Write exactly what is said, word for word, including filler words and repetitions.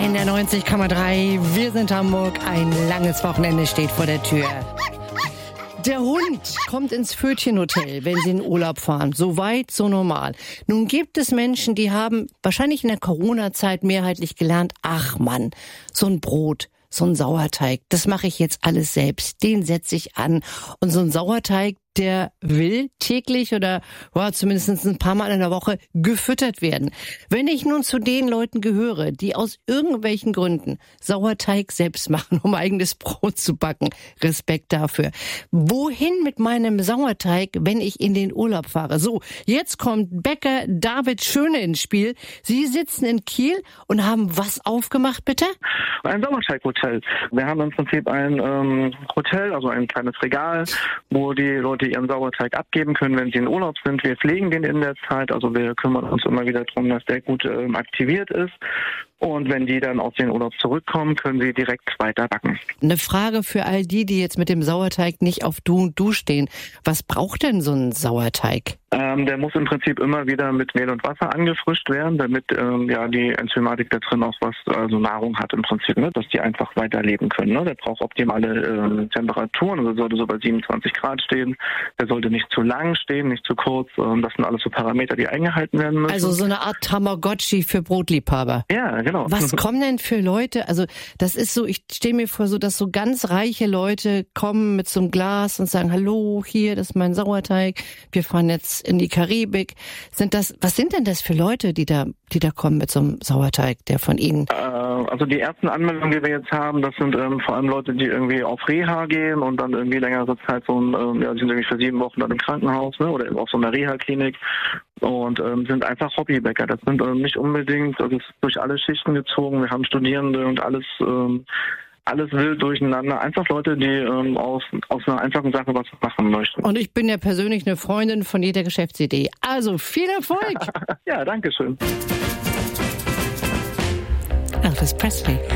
N R neunzig Komma drei. Wir sind Hamburg. Ein langes Wochenende steht vor der Tür. Der Hund kommt ins Pfötchenhotel, wenn sie in Urlaub fahren. So weit, so normal. Nun gibt es Menschen, die haben wahrscheinlich in der Corona-Zeit mehrheitlich gelernt, ach Mann, so ein Brot, so ein Sauerteig, das mache ich jetzt alles selbst. Den setze ich an. Und so ein Sauerteig, der will täglich oder ja, zumindest ein paar Mal in der Woche gefüttert werden. Wenn ich nun zu den Leuten gehöre, die aus irgendwelchen Gründen Sauerteig selbst machen, um eigenes Brot zu backen, Respekt dafür. Wohin mit meinem Sauerteig, wenn ich in den Urlaub fahre? So, jetzt kommt Bäcker David Schöne ins Spiel. Sie sitzen in Kiel und haben was aufgemacht, bitte? Ein Sauerteighotel. Wir haben im Prinzip ein ähm, Hotel, also ein kleines Regal, wo die Leute ihren Sauerteig abgeben können, wenn sie in Urlaub sind. Wir pflegen den in der Zeit, also wir kümmern uns immer wieder darum, dass der gut ähm, aktiviert ist. Und wenn die dann aus dem Urlaub zurückkommen, können sie direkt weiter backen. Eine Frage für all die, die jetzt mit dem Sauerteig nicht auf Du und Du stehen. Was braucht denn so ein Sauerteig? Ähm, der muss im Prinzip immer wieder mit Mehl und Wasser angefrischt werden, damit ähm, ja die Enzymatik da drin auch was, also Nahrung hat im Prinzip, ne, dass die einfach weiterleben können. Ne? Der braucht optimale ähm, Temperaturen, also sollte so bei siebenundzwanzig Grad stehen. Der sollte nicht zu lang stehen, nicht zu kurz. Ähm, das sind alles so Parameter, die eingehalten werden müssen. Also so eine Art Tamagotchi für Brotliebhaber. Ja, genau. Was kommen denn für Leute? Also das ist so, ich stelle mir vor, so dass so ganz reiche Leute kommen mit so einem Glas und sagen, hallo, hier, das ist mein Sauerteig. Wir fahren jetzt in die Karibik. Sind das, was sind denn das für Leute, die da, die da kommen mit so einem Sauerteig, der von Ihnen? Äh, also die ersten Anmeldungen, die wir jetzt haben, das sind ähm, vor allem Leute, die irgendwie auf Reha gehen und dann irgendwie längere Zeit so ein, ähm, ja, sind irgendwie für sieben Wochen dann im Krankenhaus, ne, oder auf so einer Reha-Klinik und ähm, sind einfach Hobbybäcker. Das sind ähm, nicht unbedingt, also es ist durch alle Schichten gezogen. Wir haben Studierende und alles, ähm, alles wild durcheinander. Einfach Leute, die ähm, aus, aus einer einfachen Sache was machen möchten. Und ich bin ja persönlich eine Freundin von jeder Geschäftsidee. Also viel Erfolg! Ja, danke schön. Elvis Presley.